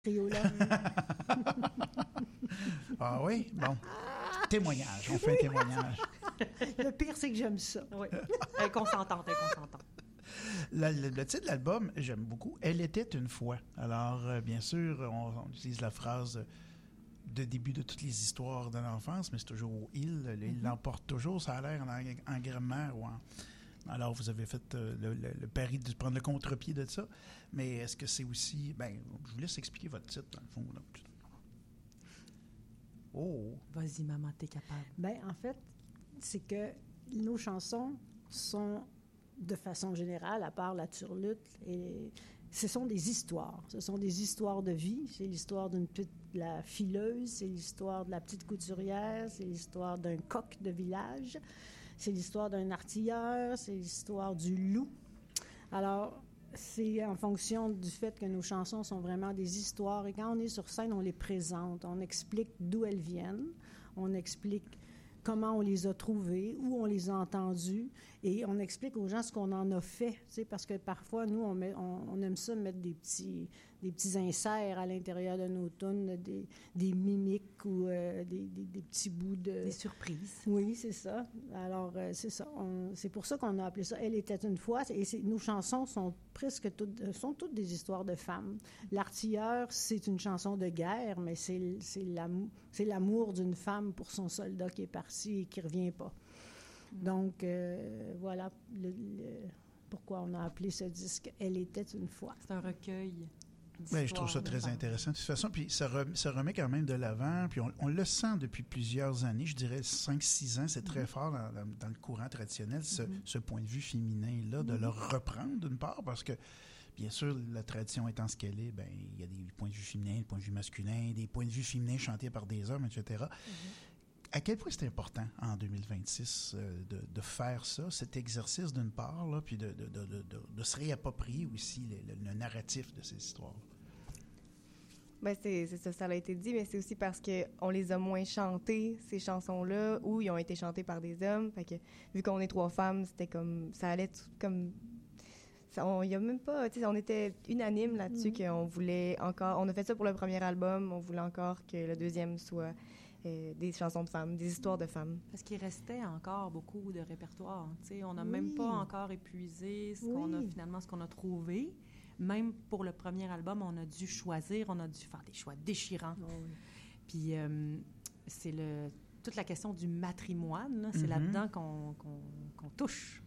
trio-là. Ah oui? Bon. Témoignage. On fait un témoignage. Le pire, c'est que j'aime ça. Oui. Elle est consentante. Le titre de l'album, j'aime beaucoup. Elle était une fois. Alors, bien sûr, on utilise la phrase de début de toutes les histoires de l'enfance, mais c'est toujours il. Il l'emporte toujours. Ça a l'air en grammaire ou en... Alors, vous avez fait le pari de prendre le contre-pied de ça. Mais est-ce que c'est aussi... je vous laisse expliquer votre titre, dans le fond. Là. Oh! Vas-y, maman, t'es capable. En fait, c'est que nos chansons sont, de façon générale, à part la turlute, et ce sont des histoires. Ce sont des histoires de vie. C'est l'histoire de la fileuse, c'est l'histoire de la petite couturière, c'est l'histoire d'un coq de village, c'est l'histoire d'un artilleur, c'est l'histoire du loup. Alors, c'est en fonction du fait que nos chansons sont vraiment des histoires. Et quand on est sur scène, on les présente. On explique d'où elles viennent. On explique comment on les a trouvées, où on les a entendues. Et on explique aux gens ce qu'on en a fait. Tu sais, parce que parfois, nous, on aime ça mettre des petits inserts à l'intérieur de nos tunes, des mimiques ou des petits bouts de... Des surprises. Oui, c'est ça. Alors, c'est ça. C'est pour ça qu'on a appelé ça « Elle était une fois ». Et nos chansons sont toutes des histoires de femmes. L'artilleur, c'est une chanson de guerre, mais c'est l'amour d'une femme pour son soldat qui est parti et qui ne revient pas. Donc, voilà pourquoi on a appelé ce disque « Elle était une fois ». C'est un recueil. Je trouve ça très intéressant. De toute façon, puis ça remet quand même de l'avant. Puis on le sent depuis plusieurs années, je dirais 5-6 ans, c'est très fort dans le courant traditionnel, ce point de vue féminin-là, de le reprendre d'une part, parce que, bien sûr, la tradition étant ce qu'elle est, il y a des points de vue féminins, des points de vue masculins, des points de vue féminins chantés par des hommes, etc. À quel point c'est important, en 2026, de faire ça, cet exercice d'une part, là, puis de se réapproprier aussi le narratif de ces histoires? C'est ça, ça a été dit, mais c'est aussi parce qu'on les a moins chantées, ces chansons-là, ou ils ont été chantées par des hommes. Fait que, vu qu'on est 3 femmes, c'était comme... Ça allait comme... Il y a même pas... Tu sais, on était unanime là-dessus qu'on voulait encore... On a fait ça pour le premier album, on voulait encore que le deuxième soit... des chansons de femmes, des histoires de femmes. Parce qu'il restait encore beaucoup de répertoire. T'sais, on n'a même pas encore épuisé ce qu'on a trouvé. Même pour le premier album, on a dû choisir, on a dû faire des choix déchirants. Puis c'est toute la question du matrimoine, là, c'est là-dedans qu'on touche.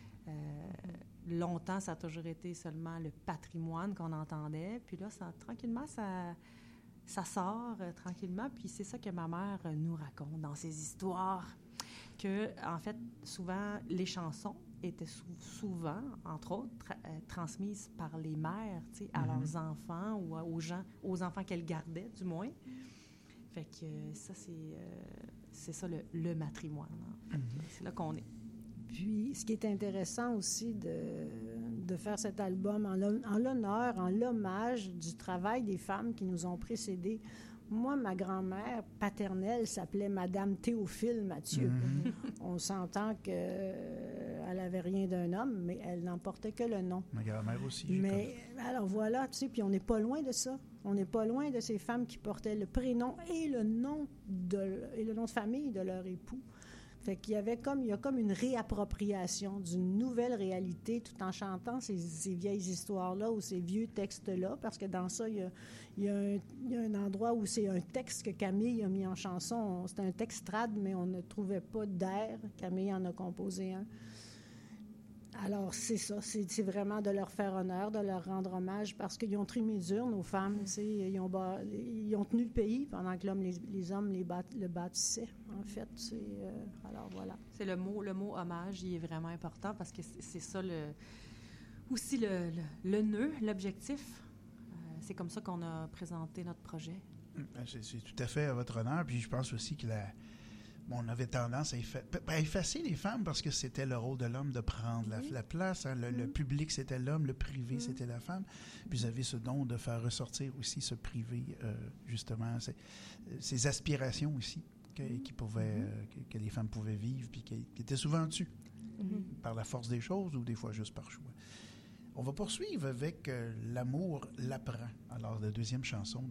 Longtemps, ça a toujours été seulement le patrimoine qu'on entendait. Puis là, tranquillement, ça sort tranquillement, puis c'est ça que ma mère nous raconte dans ses histoires, que, en fait, souvent, les chansons étaient souvent, entre autres, transmises par les mères, tu sais, à leurs enfants ou aux enfants qu'elles gardaient, du moins. Fait que ça, c'est ça le matrimoine. Hein. C'est là qu'on est. Puis, ce qui est intéressant aussi de faire cet album en l'honneur, en l'hommage du travail des femmes qui nous ont précédés. Moi, ma grand-mère paternelle s'appelait Madame Théophile Mathieu. On s'entend qu'elle n'avait rien d'un homme, mais elle n'emportait que le nom. Ma grand-mère aussi. Mais alors voilà, tu sais, puis on n'est pas loin de ça. On n'est pas loin de ces femmes qui portaient le prénom et le nom de famille de leur époux. Fait qu'il y a comme une réappropriation d'une nouvelle réalité tout en chantant ces vieilles histoires-là ou ces vieux textes-là, parce que dans ça, il y a un endroit où c'est un texte que Camille a mis en chanson. C'est un texte trad, mais on ne trouvait pas d'air. Camille en a composé un. Alors, c'est ça. C'est vraiment de leur faire honneur, de leur rendre hommage, parce qu'ils ont trimé dur, nos femmes. Tu sais, ils ont tenu le pays pendant que les hommes le bâtissaient, en fait. Alors, voilà. C'est le mot hommage, il est vraiment important, parce que c'est ça aussi le nœud, l'objectif. C'est comme ça qu'on a présenté notre projet. C'est tout à fait à votre honneur. Puis je pense aussi que on avait tendance à effacer les femmes parce que c'était le rôle de l'homme de prendre la place. Hein. Le public, c'était l'homme. Le privé, c'était la femme. Puis vous avez ce don de faire ressortir aussi ce privé, justement, ces aspirations aussi que les femmes pouvaient vivre puis qui étaient souvent dessus par la force des choses ou des fois juste par choix. On va poursuivre avec L'amour l'apprend. Alors, la deuxième chanson